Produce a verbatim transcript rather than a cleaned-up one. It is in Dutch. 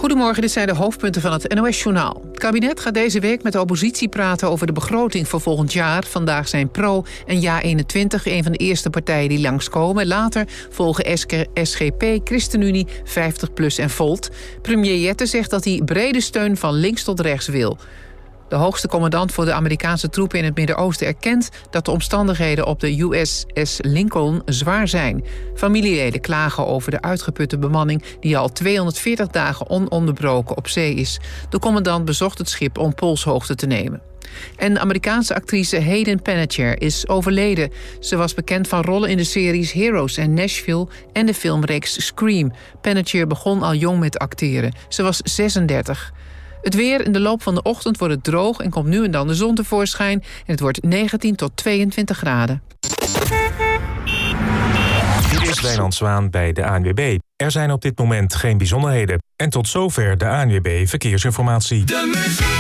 Goedemorgen, dit zijn de hoofdpunten van het N O S-journaal. Het kabinet gaat deze week met de oppositie praten over de begroting voor volgend jaar. Vandaag zijn Pro en Ja eenentwintig een van de eerste partijen die langskomen. Later volgen S G P, ChristenUnie, vijftig plus en Volt. Premier Jette zegt dat hij brede steun van links tot rechts wil. De hoogste commandant voor de Amerikaanse troepen in het Midden-Oosten erkent dat de omstandigheden op de U S S Lincoln zwaar zijn. Familieleden klagen over de uitgeputte bemanning die al tweehonderdveertig dagen ononderbroken op zee is. De commandant bezocht het schip om polshoogte te nemen. En de Amerikaanse actrice Hayden Panettiere is overleden. Ze was bekend van rollen in de series Heroes en Nashville en de filmreeks Scream. Panettiere begon al jong met acteren. Ze was zesendertig. Het weer: in de loop van de ochtend wordt het droog en komt nu en dan de zon tevoorschijn. En het wordt negentien tot tweeëntwintig graden. Dit is Wijnand Zwaan bij de A N W B. Er zijn op dit moment geen bijzonderheden. En tot zover de A N W B Verkeersinformatie. De